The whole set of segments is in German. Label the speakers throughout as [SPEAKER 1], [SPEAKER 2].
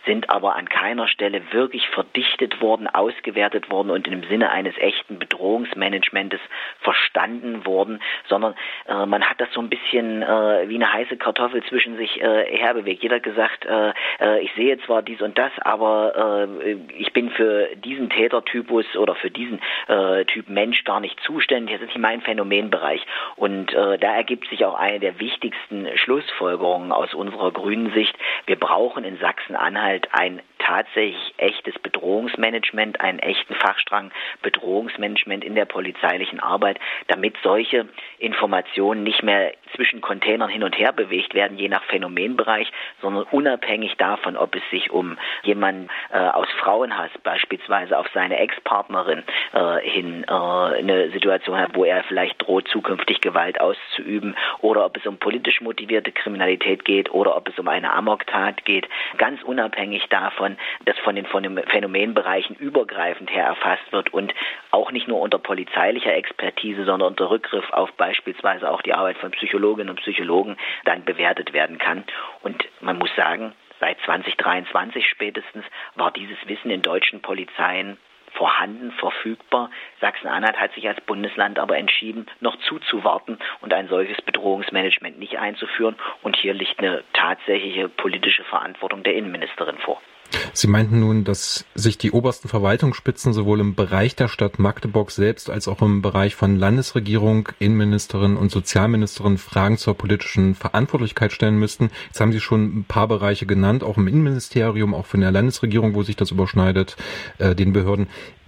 [SPEAKER 1] sind aber an keiner Stelle wirklich verdichtet worden, ausgewertet worden und im Sinne eines echten Bedrohungsmanagementes verstanden worden, sondern man hat das so ein bisschen wie eine heiße Kartoffel zwischen sich herbewegt. Jeder hat gesagt, ich sehe zwar dies und das, aber ich bin für diesen Tätertypus oder für diesen Typ Mensch gar nicht zuständig. Das ist nicht mein Phänomenbereich. Und da ergibt sich auch eine der wichtigsten Schlussfolgerungen aus unserer grünen Sicht. Wir brauchen in Sachsen-Anhalt ein tatsächlich echtes Bedrohungsmanagement, einen echten Fachstrang Bedrohungsmanagement in der polizeilichen Arbeit, damit solche Informationen nicht mehr zwischen Containern hin und her bewegt werden, je nach Phänomenbereich, sondern unabhängig davon, ob es sich um jemanden aus Frauenhass beispielsweise auf seine Ex-Partnerin hin eine Situation hat, wo er vielleicht droht, zukünftig Gewalt auszuüben, oder ob es um politisch motivierte Kriminalität geht oder ob es um eine Amoktat geht, ganz unabhängig davon, dass von den Phänomenbereichen übergreifend her erfasst wird und auch nicht nur unter polizeilicher Expertise, sondern unter Rückgriff auf beispielsweise auch die Arbeit von Psychologinnen und Psychologen dann bewertet werden kann. Und man muss sagen, seit 2023 spätestens war dieses Wissen in deutschen Polizeien vorhanden, verfügbar. Sachsen-Anhalt hat sich als Bundesland aber entschieden, noch zuzuwarten und ein solches Bedrohungsmanagement nicht einzuführen. Und hier liegt eine tatsächliche politische Verantwortung der Innenministerin vor.
[SPEAKER 2] Sie meinten nun, dass sich die obersten Verwaltungsspitzen sowohl im Bereich der Stadt Magdeburg selbst als auch im Bereich von Landesregierung, Innenministerin und Sozialministerin Fragen zur politischen Verantwortlichkeit stellen müssten. Jetzt haben Sie schon ein paar Bereiche genannt, auch im Innenministerium, auch von der Landesregierung, wo sich das überschneidet, den Behörden.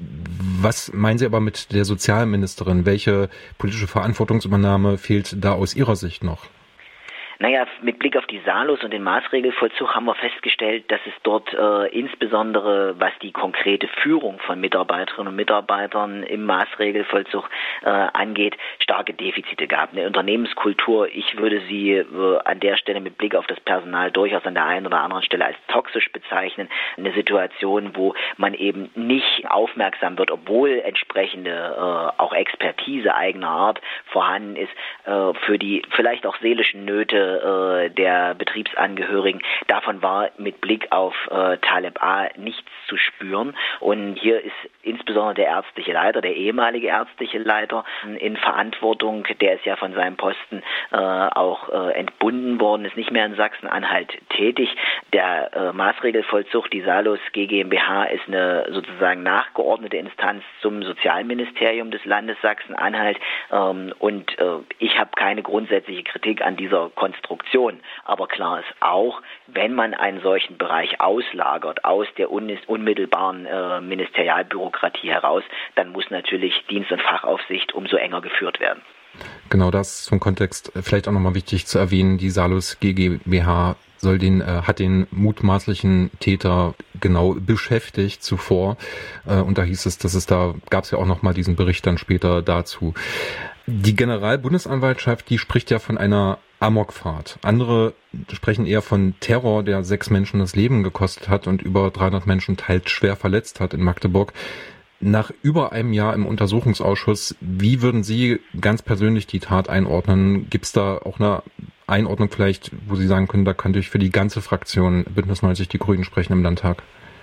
[SPEAKER 2] Was meinen Sie aber mit der Sozialministerin? Welche politische Verantwortungsübernahme fehlt da aus Ihrer Sicht noch?
[SPEAKER 1] Naja, mit Blick auf die Salos und den Maßregelvollzug haben wir festgestellt, dass es dort insbesondere, was die konkrete Führung von Mitarbeiterinnen und Mitarbeitern im Maßregelvollzug angeht, starke Defizite gab. Eine Unternehmenskultur, ich würde sie an der Stelle mit Blick auf das Personal durchaus an der einen oder anderen Stelle als toxisch bezeichnen. Eine Situation, wo man eben nicht aufmerksam wird, obwohl entsprechende auch Expertise eigener Art vorhanden ist, für die vielleicht auch seelischen Nöte der Betriebsangehörigen. Davon war mit Blick auf Taleb A nichts zu spüren. Und hier ist insbesondere der ärztliche Leiter, der ehemalige ärztliche Leiter in Verantwortung. Der ist ja von seinem Posten auch entbunden worden, ist nicht mehr in Sachsen-Anhalt tätig. Der Maßregelvollzug, die Salos GmbH, ist eine sozusagen nachgeordnete Instanz zum Sozialministerium des Landes Sachsen-Anhalt. Und ich habe keine grundsätzliche Kritik an dieser Konstruktion. Aber klar ist auch, wenn man einen solchen Bereich auslagert aus der unmittelbaren Ministerialbürokratie heraus, dann muss natürlich Dienst- und Fachaufsicht umso enger geführt werden.
[SPEAKER 2] Genau, das zum Kontext vielleicht auch nochmal wichtig zu erwähnen. Die Salos GmbH hat den mutmaßlichen Täter genau beschäftigt zuvor. Und da hieß es, gab es ja auch nochmal diesen Bericht dann später dazu. Die Generalbundesanwaltschaft, die spricht ja von einer Amokfahrt. Andere sprechen eher von Terror, der 6 Menschen das Leben gekostet hat und über 300 Menschen teils schwer verletzt hat in Magdeburg. Nach über einem Jahr im Untersuchungsausschuss, wie würden Sie ganz persönlich die Tat einordnen? Gibt es da auch eine Einordnung vielleicht, wo Sie sagen können, da könnte ich für die ganze Fraktion Bündnis 90 Die Grünen sprechen im Landtag?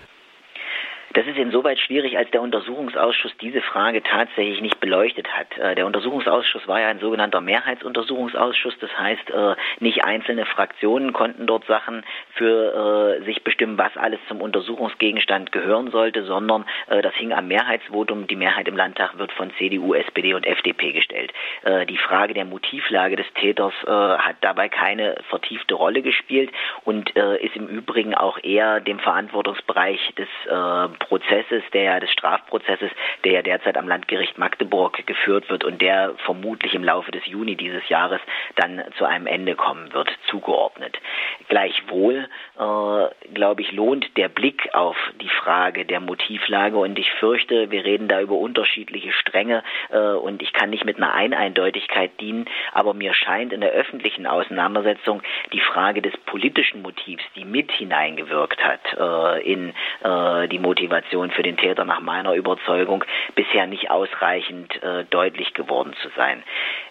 [SPEAKER 1] Das ist insoweit schwierig, als der Untersuchungsausschuss diese Frage tatsächlich nicht beleuchtet hat. Der Untersuchungsausschuss war ja ein sogenannter Mehrheitsuntersuchungsausschuss. Das heißt, nicht einzelne Fraktionen konnten dort Sachen für sich bestimmen, was alles zum Untersuchungsgegenstand gehören sollte, sondern das hing am Mehrheitsvotum. Die Mehrheit im Landtag wird von CDU, SPD und FDP gestellt. Die Frage der Motivlage des Täters hat dabei keine vertiefte Rolle gespielt und ist im Übrigen auch eher dem Verantwortungsbereich des des Strafprozesses, der ja derzeit am Landgericht Magdeburg geführt wird und der vermutlich im Laufe des Juni dieses Jahres dann zu einem Ende kommen wird, zugeordnet. Gleichwohl, glaube ich, lohnt der Blick auf die Frage der Motivlage und ich fürchte, wir reden da über unterschiedliche Stränge und ich kann nicht mit einer Eindeutigkeit dienen, aber mir scheint in der öffentlichen Auseinandersetzung die Frage des politischen Motivs, die mit hineingewirkt hat in die Motivation für den Täter nach meiner Überzeugung bisher nicht ausreichend deutlich geworden zu sein.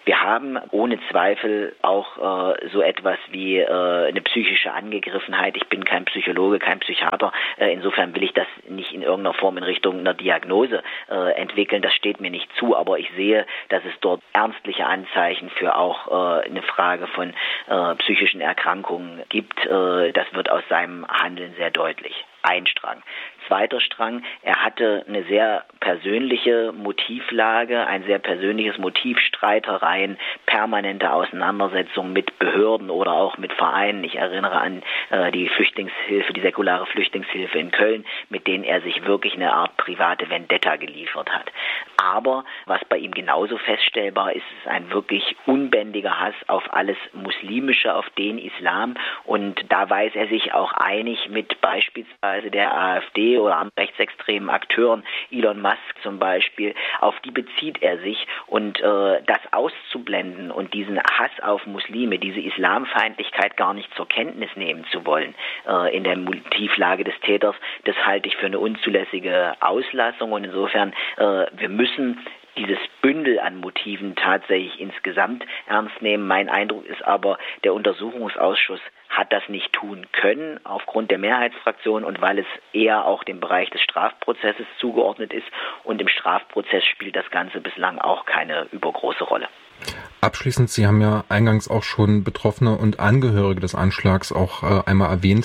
[SPEAKER 1] Wir haben ohne Zweifel auch so etwas wie eine psychische Angegriffenheit. Ich bin kein Psychologe, kein Psychiater. Insofern will ich das nicht in irgendeiner Form in Richtung einer Diagnose entwickeln. Das steht mir nicht zu, aber ich sehe, dass es dort ernstliche Anzeichen für auch eine Frage von psychischen Erkrankungen gibt. Das wird aus seinem Handeln sehr deutlich. Ein Strang. Zweiter Strang, er hatte eine sehr persönliche Motivlage, ein sehr persönliches Motiv, Streitereien, permanente Auseinandersetzungen mit Behörden oder auch mit Vereinen. Ich erinnere an die Flüchtlingshilfe, die säkulare Flüchtlingshilfe in Köln, mit denen er sich wirklich eine Art private Vendetta geliefert hat. Aber was bei ihm genauso feststellbar ist, ist ein wirklich unbändiger Hass auf alles Muslimische, auf den Islam. Und da weiß er sich auch einig mit beispielsweise der AfD oder an rechtsextremen Akteuren, Elon Musk zum Beispiel, auf die bezieht er sich. Und das auszublenden und diesen Hass auf Muslime, diese Islamfeindlichkeit gar nicht zur Kenntnis nehmen zu wollen in der Motivlage des Täters, das halte ich für eine unzulässige Auslassung. Und insofern, wir müssen dieses Bündel an Motiven tatsächlich insgesamt ernst nehmen. Mein Eindruck ist aber, der Untersuchungsausschuss hat das nicht tun können aufgrund der Mehrheitsfraktion und weil es eher auch dem Bereich des Strafprozesses zugeordnet ist. Und im Strafprozess spielt das Ganze bislang auch keine übergroße Rolle.
[SPEAKER 2] Abschließend, Sie haben ja eingangs auch schon Betroffene und Angehörige des Anschlags auch einmal erwähnt.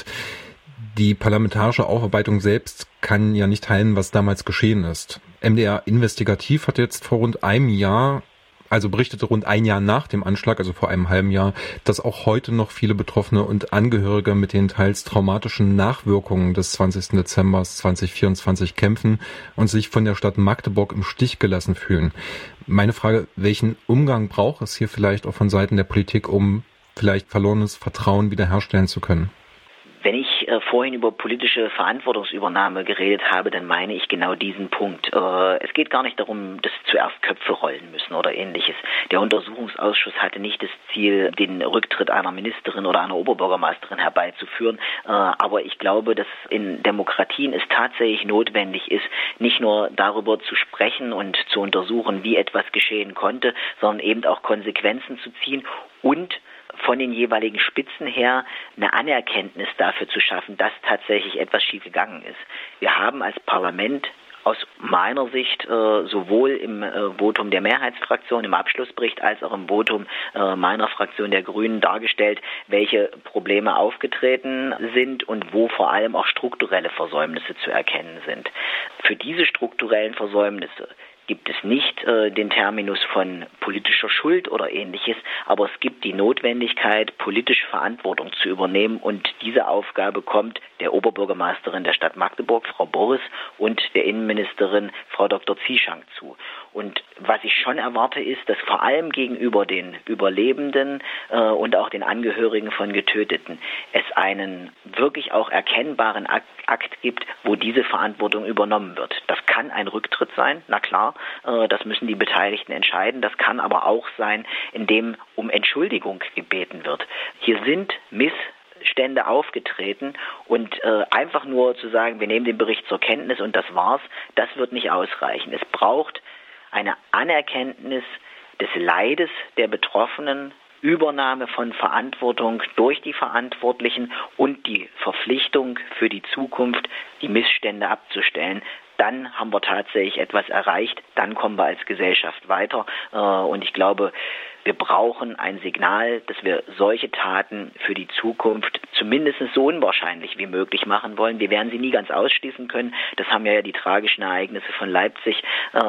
[SPEAKER 2] Die parlamentarische Aufarbeitung selbst kann ja nicht teilen, was damals geschehen ist. MDR Investigativ hat jetzt vor rund einem Jahr, also berichtete rund ein Jahr nach dem Anschlag, also vor einem halben Jahr, dass auch heute noch viele Betroffene und Angehörige mit den teils traumatischen Nachwirkungen des 20. Dezember 2024 kämpfen und sich von der Stadt Magdeburg im Stich gelassen fühlen. Meine Frage, welchen Umgang braucht es hier vielleicht auch von Seiten der Politik, um vielleicht verlorenes Vertrauen wiederherstellen zu können?
[SPEAKER 1] Wenn ich vorhin über politische Verantwortungsübernahme geredet habe, dann meine ich genau diesen Punkt. Es geht gar nicht darum, dass zuerst Köpfe rollen müssen oder Ähnliches. Der Untersuchungsausschuss hatte nicht das Ziel, den Rücktritt einer Ministerin oder einer Oberbürgermeisterin herbeizuführen. Aber ich glaube, dass in Demokratien es tatsächlich notwendig ist, nicht nur darüber zu sprechen und zu untersuchen, wie etwas geschehen konnte, sondern eben auch Konsequenzen zu ziehen und von den jeweiligen Spitzen her eine Anerkenntnis dafür zu schaffen, dass tatsächlich etwas schiefgegangen ist. Wir haben als Parlament aus meiner Sicht sowohl im Votum der Mehrheitsfraktion, im Abschlussbericht, als auch im Votum meiner Fraktion der Grünen dargestellt, welche Probleme aufgetreten sind und wo vor allem auch strukturelle Versäumnisse zu erkennen sind. Für diese strukturellen Versäumnisse gibt es nicht den Terminus von politischer Schuld oder Ähnliches, aber es gibt die Notwendigkeit, politische Verantwortung zu übernehmen und diese Aufgabe kommt der Oberbürgermeisterin der Stadt Magdeburg, Frau Borres, und der Innenministerin, Frau Dr. Zieschank, zu. Und was ich schon erwarte, ist, dass vor allem gegenüber den Überlebenden und auch den Angehörigen von Getöteten es einen wirklich auch erkennbaren Akt gibt, wo diese Verantwortung übernommen wird. Das kann ein Rücktritt sein, na klar, das müssen die Beteiligten entscheiden. Das kann aber auch sein, indem um Entschuldigung gebeten wird. Hier sind Missstände aufgetreten und einfach nur zu sagen, wir nehmen den Bericht zur Kenntnis und das war's, das wird nicht ausreichen. Es braucht eine Anerkenntnis des Leides der Betroffenen, Übernahme von Verantwortung durch die Verantwortlichen und die Verpflichtung für die Zukunft, die Missstände abzustellen. Dann haben wir tatsächlich etwas erreicht, dann kommen wir als Gesellschaft weiter. Und ich glaube, wir brauchen ein Signal, dass wir solche Taten für die Zukunft zumindest so unwahrscheinlich wie möglich machen wollen. Wir werden sie nie ganz ausschließen können. Das haben ja die tragischen Ereignisse von Leipzig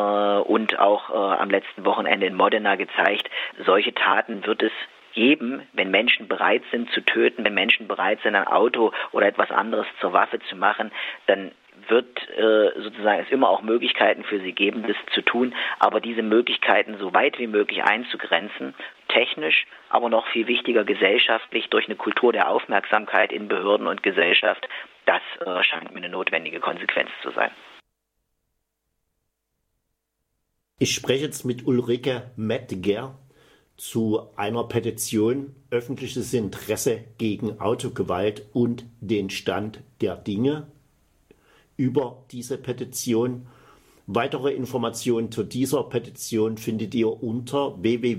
[SPEAKER 1] und auch am letzten Wochenende in Modena gezeigt. Solche Taten wird es geben, wenn Menschen bereit sind zu töten, wenn Menschen bereit sind, ein Auto oder etwas anderes zur Waffe zu machen, dann wird sozusagen es immer auch Möglichkeiten für sie geben, das zu tun, aber diese Möglichkeiten so weit wie möglich einzugrenzen, technisch, aber noch viel wichtiger gesellschaftlich durch eine Kultur der Aufmerksamkeit in Behörden und Gesellschaft, das scheint mir eine notwendige Konsequenz zu sein.
[SPEAKER 3] Ich spreche jetzt mit Ulrike Mettger zu einer Petition Öffentliches Interesse gegen Autogewalt und den Stand der Dinge. Über diese Petition Weitere Informationen zu dieser Petition findet ihr unter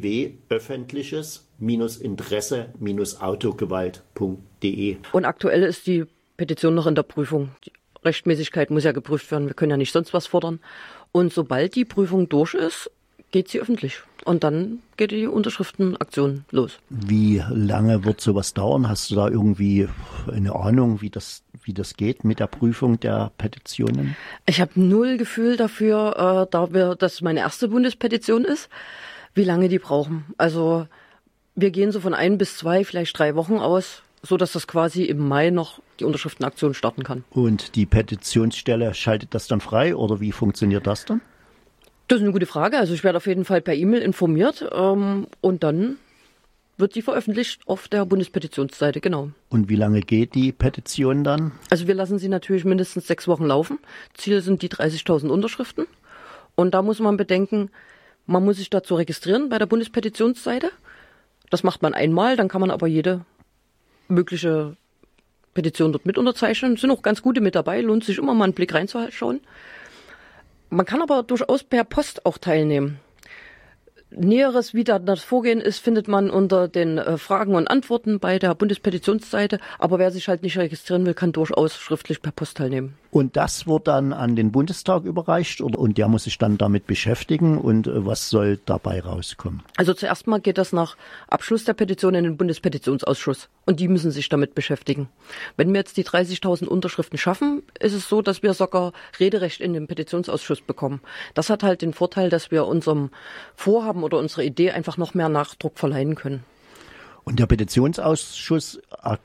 [SPEAKER 3] www.öffentliches-interesse-autogewalt.de.
[SPEAKER 4] Und aktuell ist die Petition noch in der Prüfung. Die Rechtmäßigkeit muss ja geprüft werden. Wir können ja nicht sonst was fordern. Und sobald die Prüfung durch ist, geht sie öffentlich. Und dann geht die Unterschriftenaktion los.
[SPEAKER 5] Wie lange wird sowas dauern? Hast du da irgendwie eine Ahnung, wie das geht mit der Prüfung der Petitionen?
[SPEAKER 4] Ich habe null Gefühl dafür, da das meine erste Bundespetition ist, wie lange die brauchen. Also wir gehen so von 1 bis 2, vielleicht 3 Wochen aus, so dass das quasi im Mai noch die Unterschriftenaktion starten kann.
[SPEAKER 5] Und die Petitionsstelle schaltet das dann frei oder wie funktioniert das dann?
[SPEAKER 4] Das ist eine gute Frage. Also ich werde auf jeden Fall per E-Mail informiert und dann wird die veröffentlicht auf der Bundespetitionsseite, genau.
[SPEAKER 5] Und wie lange geht die Petition dann?
[SPEAKER 4] Also wir lassen sie natürlich mindestens 6 Wochen laufen. Ziel sind die 30.000 Unterschriften. Und da muss man bedenken, man muss sich dazu registrieren bei der Bundespetitionsseite. Das macht man einmal, dann kann man aber jede mögliche Petition dort mit unterzeichnen. Es sind auch ganz gute mit dabei, lohnt sich immer mal einen Blick reinzuschauen. Man kann aber durchaus per Post auch teilnehmen. Näheres, wie da das Vorgehen ist, findet man unter den Fragen und Antworten bei der Bundespetitionsseite. Aber wer sich halt nicht registrieren will, kann durchaus schriftlich per Post teilnehmen.
[SPEAKER 5] Und das wird dann an den Bundestag überreicht und der muss sich dann damit beschäftigen. Und was soll dabei rauskommen?
[SPEAKER 4] Also zuerst mal geht das nach Abschluss der Petition in den Bundespetitionsausschuss. Und die müssen sich damit beschäftigen. Wenn wir jetzt die 30.000 Unterschriften schaffen, ist es so, dass wir sogar Rederecht in den Petitionsausschuss bekommen. Das hat halt den Vorteil, dass wir unserem Vorhaben oder unserer Idee einfach noch mehr Nachdruck verleihen können.
[SPEAKER 5] Und der Petitionsausschuss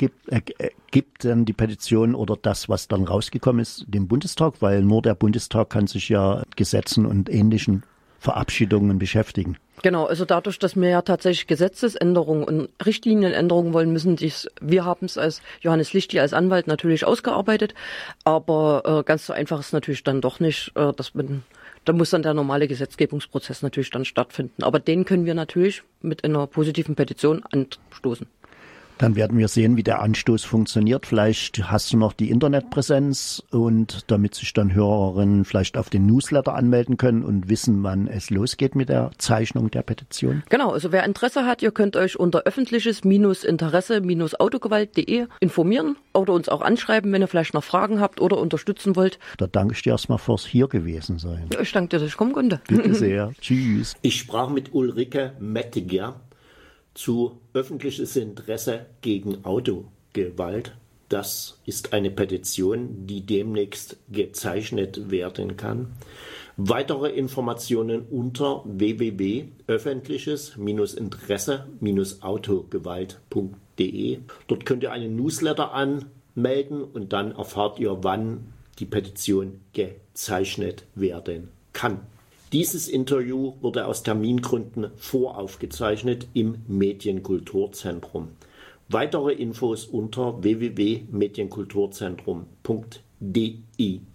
[SPEAKER 5] gibt dann die Petition oder das, was dann rausgekommen ist, dem Bundestag, weil nur der Bundestag kann sich ja Gesetzen und ähnlichen Verabschiedungen beschäftigen.
[SPEAKER 4] Genau, also dadurch, dass wir ja tatsächlich Gesetzesänderungen und Richtlinienänderungen wollen, wir haben es als Johannes Lichti als Anwalt natürlich ausgearbeitet, aber ganz so einfach ist natürlich dann doch nicht, da muss dann der normale Gesetzgebungsprozess natürlich dann stattfinden. Aber den können wir natürlich mit einer positiven Petition anstoßen.
[SPEAKER 5] Dann werden wir sehen, wie der Anstoß funktioniert. Vielleicht hast du noch die Internetpräsenz und damit sich dann Hörerinnen vielleicht auf den Newsletter anmelden können und wissen, wann es losgeht mit der Zeichnung der Petition.
[SPEAKER 4] Genau, also wer Interesse hat, ihr könnt euch unter öffentliches-interesse-autogewalt.de informieren oder uns auch anschreiben, wenn ihr vielleicht noch Fragen habt oder unterstützen wollt.
[SPEAKER 5] Da danke ich dir erstmal fürs hier gewesen sein.
[SPEAKER 4] Ja, ich danke dir, dass ich kommen konnte.
[SPEAKER 5] Bitte sehr. Tschüss.
[SPEAKER 3] Ich sprach mit Ulrike Mettiger zu öffentliches Interesse gegen Autogewalt. Das ist eine Petition, die demnächst gezeichnet werden kann. Weitere Informationen unter www.öffentliches-interesse-autogewalt.de. Dort könnt ihr einen Newsletter anmelden und dann erfahrt ihr, wann die Petition gezeichnet werden kann. Dieses Interview wurde aus Termingründen voraufgezeichnet im Medienkulturzentrum. Weitere Infos unter www.medienkulturzentrum.de.